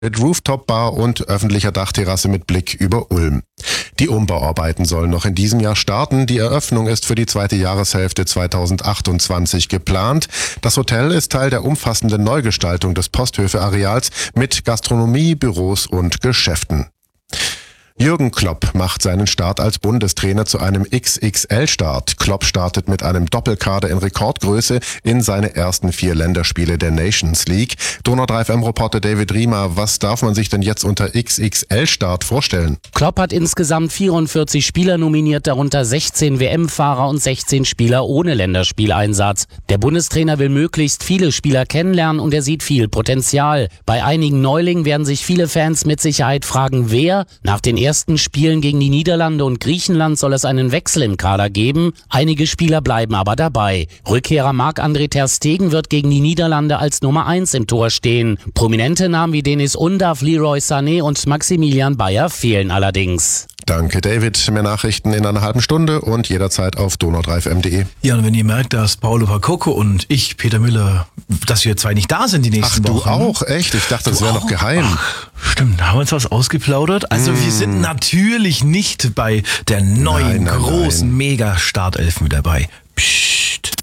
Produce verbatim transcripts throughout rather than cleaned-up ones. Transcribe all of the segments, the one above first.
mit Rooftop-Bar und öffentlicher Dachterrasse mit Blick über Ulm. Die Umbauarbeiten sollen noch in diesem Jahr starten. Die Eröffnung ist für die zweite Jahreshälfte zweitausendachtundzwanzig geplant. Das Hotel ist Teil der umfassenden Neugestaltung des Posthöfe-Areals mit Gastronomie, Büros und Geschäften. Jürgen Klopp macht seinen Start als Bundestrainer zu einem X X L-Start. Klopp startet mit einem Doppelkader in Rekordgröße in seine ersten vier Länderspiele der Nations League. Donau drei F M-Reporter David Riemer, was darf man sich denn jetzt unter X X L-Start vorstellen? Klopp hat insgesamt vierundvierzig Spieler nominiert, darunter sechzehn W M-Fahrer und sechzehn Spieler ohne Länderspieleinsatz. Der Bundestrainer will möglichst viele Spieler kennenlernen und er sieht viel Potenzial. Bei einigen Neulingen werden sich viele Fans mit Sicherheit fragen, wer nach den ersten Spielen gegen die Niederlande und Griechenland soll es einen Wechsel im Kader geben. Einige Spieler bleiben aber dabei. Rückkehrer Marc-André ter Stegen wird gegen die Niederlande als Nummer eins im Tor stehen. Prominente Namen wie Denis Undav, Leroy Sané und Maximilian Bayer fehlen allerdings. Danke, David. Mehr Nachrichten in einer halben Stunde und jederzeit auf donau drei F M punkt de. Ja, und wenn ihr merkt, dass Paolo Pacocco und ich, Peter Müller, dass wir zwei nicht da sind die nächsten Ach, du Wochen. auch? Echt? Ich dachte, das wäre noch geheim. Ach, stimmt, da haben wir uns was ausgeplaudert. Also mm. wir sind natürlich nicht bei der neuen, nein, nein, großen nein. Mega-Startelf mit dabei. Psst.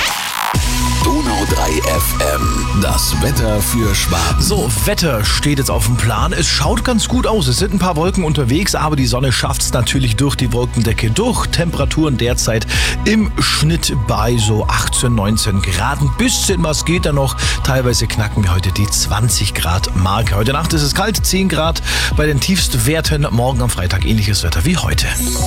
Donau drei F M, das Wetter für Schwaben. So, Wetter steht jetzt auf dem Plan. Es schaut ganz gut aus. Es sind ein paar Wolken unterwegs, aber die Sonne schafft es natürlich durch die Wolkendecke durch. Temperaturen derzeit im Schnitt bei so achtzehn, neunzehn Grad. Ein bisschen was geht da noch. Teilweise knacken wir heute die zwanzig Grad Marke. Heute Nacht ist es kalt, zehn Grad bei den Tiefstwerten. Morgen am Freitag ähnliches Wetter wie heute.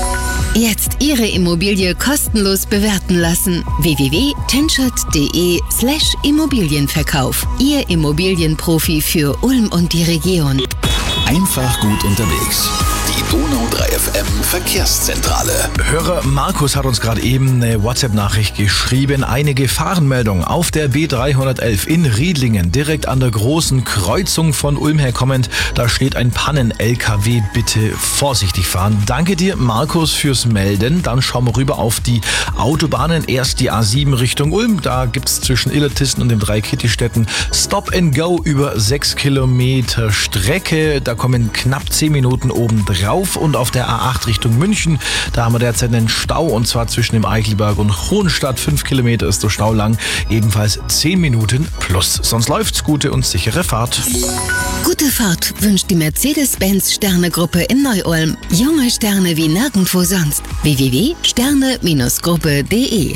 Jetzt Ihre Immobilie kostenlos bewerten lassen. w w w punkt tenschert punkt de slash Immobilienverkauf. Ihr Immobilienprofi für Ulm und die Region. Einfach gut unterwegs. Die Donau drei F M Verkehrszentrale. Hörer Markus hat uns gerade eben eine WhatsApp-Nachricht geschrieben. Eine Gefahrenmeldung auf der B dreihundertelf in Riedlingen, direkt an der großen Kreuzung von Ulm her kommend. Da steht ein Pannen-L K W. Bitte vorsichtig fahren. Danke dir, Markus, fürs Melden. Dann schauen wir rüber auf die Autobahnen. Erst die A sieben Richtung Ulm. Da gibt es zwischen Illertissen und den drei Kittistädten Stop and Go über sechs Kilometer Strecke. Da kommen knapp zehn Minuten oben drauf. Und auf der A acht Richtung München, da haben wir derzeit einen Stau, und zwar zwischen dem Eichelberg und Hohenstadt. Fünf Kilometer ist der Stau lang, ebenfalls zehn Minuten plus. Sonst läuft's. Gute und sichere Fahrt. Gute Fahrt wünscht die Mercedes-Benz Sterne-Gruppe in Neu-Ulm. Junge Sterne wie nirgendwo sonst. w w w punkt sterne Gruppe punkt de.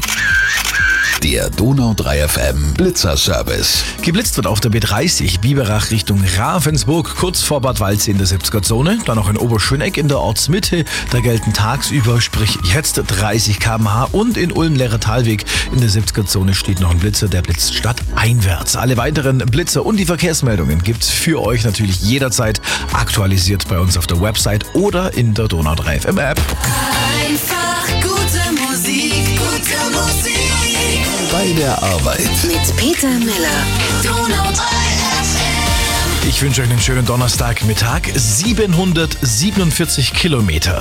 Der Donau drei F M Blitzerservice. Geblitzt wird auf der B dreißig Biberach Richtung Ravensburg, kurz vor Bad Waldsee in der siebziger Zone. Dann noch in Oberschöneck in der Ortsmitte. Da gelten tagsüber, sprich jetzt dreißig Kilometer pro Stunde. Und in Ulm-Lehrer-Talweg in der siebziger Zone steht noch ein Blitzer, der blitzt stadteinwärts. Alle weiteren Blitzer und die Verkehrsmeldungen gibt's für euch natürlich jederzeit aktualisiert bei uns auf der Website oder in der Donau drei F M App. Einfach gute Musik, gute Musik. Bei der Arbeit. Mit Peter Müller. Donau drei F M. Ich wünsche euch einen schönen Donnerstagmittag. siebenhundertsiebenundvierzig Kilometer,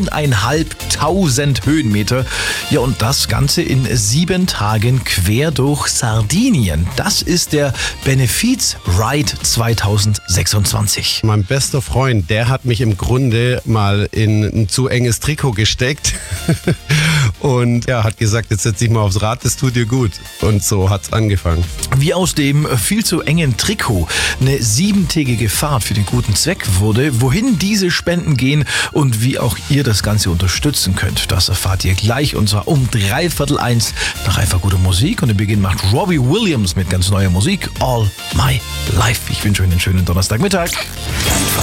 zehntausendfünfhundert Höhenmeter. Ja, und das Ganze in sieben Tagen quer durch Sardinien. Das ist der Benefiz Ride zweitausendsechsundzwanzig. Mein bester Freund, der hat mich im Grunde mal in ein zu enges Trikot gesteckt und ja, hat gesagt, jetzt setze ich mal aufs Rad, das tut dir gut. Und so hat's angefangen. Wie aus dem viel zu engen Trikot eine siebentägige Fahrt für den guten Zweck wurde, wohin diese Spenden gehen und wie auch ihr das Ganze unterstützen könnt, das erfahrt ihr gleich, und zwar um dreiviertel eins nach einfach guter Musik. Und im Beginn macht Robbie Williams mit ganz neuer Musik All My Life. Ich wünsche euch einen schönen Donnerstagmittag.